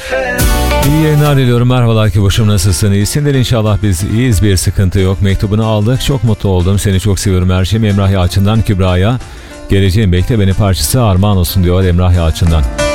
İyi yayınlar diliyorum. Merhabalar ki başım, nasılsın? İyisindir inşallah. Biz iyiyiz, bir sıkıntı yok. Mektubunu aldık. Çok mutlu oldum. Seni çok seviyorum Erşim. Emrah Yalçın'dan Kübra'ya. Geleceğin Bekle Beni parçası armağan olsun diyor Emrah Yalçın'dan.